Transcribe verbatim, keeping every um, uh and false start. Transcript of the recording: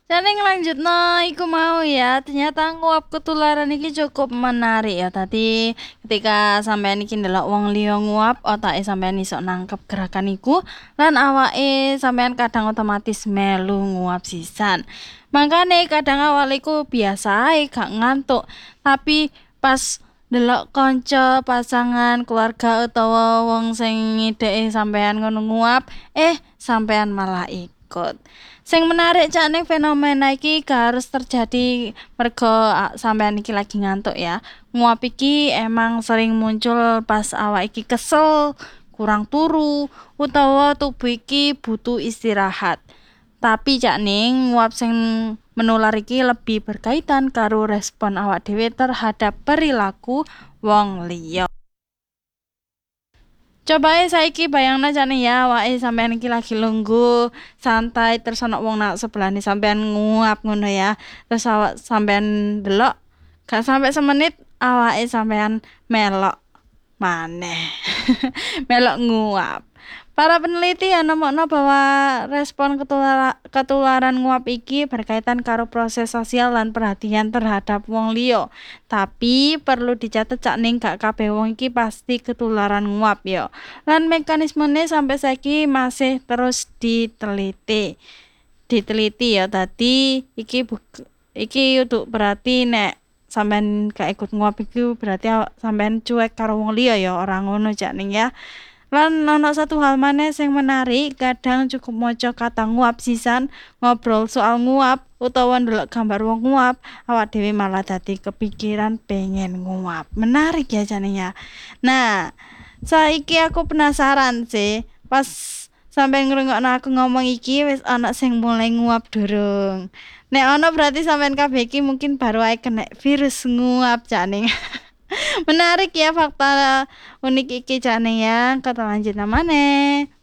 Jane ngelanjutno iku mau ya, ternyata nguap ketularan iki cukup menarik ya. Tadi ketika sampean iki ndelok wong liya nguap, otake sampean iso nangkep gerakan iku lan awake sampean kadang otomatis melu nguap sisan. Makane kadang awal iku biasa ae gak ngantuk, tapi pas ndelok kanca, pasangan, keluarga utawa wong sing ngideki sampean ngono nguap, eh sampean malah ikut. Sing menarik cak ning fenomena iki gak harus terjadi mergo ah, sampean iki lagi ngantuk ya. Nguap iki emang sering muncul pas awak iki kesel, kurang turu, utawa tubuh iki butuh istirahat. Tapi cak ning nguap sing menular iki lebih berkaitan karo respon awak dhewe terhadap perilaku wong liya. Coba ae saiki bayangno jane ya awake sampean iki lagi lungguh, santai terus ana wong nang sebelahne sampean nguap ngono ya. Terus awak sampean delok gak sampai semenit awake sampean melok maneh. Melok nguap. Para peneliti ya nemokno bahwa respon ketulara- ketularan nguap iki berkaitan karo proses sosial lan perhatian terhadap wong liya. Tapi perlu dicatet cak ning gak kabeh wong iki pasti ketularan nguap ya. Lan mekanismene sampai saiki masih terus diteliti. Diteliti ya tadi iki buk- iki untuk berarti nek sampean gak ikut nguap iku berarti awak- sampean cuek karo wong liya ya, ora ngono cak ning ya. Lan ono satu hal maneh sing menarik, kadang cukup maca kata nguap sisan, ngobrol soal nguap utawa ndelok gambar wong nguap, awak dhewe malah dadi kepikiran pengen nguap. Menarik ya jane ya. Nah, saiki aku penasaran sih, pas sampai ngrungokno aku ngomong iki wis ana sing mulai nguap durung. Nek ono berarti sampean kabeh iki mungkin baru ae kena virus nguap jane. Menarik ya fakta unik iki jane ya. Kita lanjut namanya.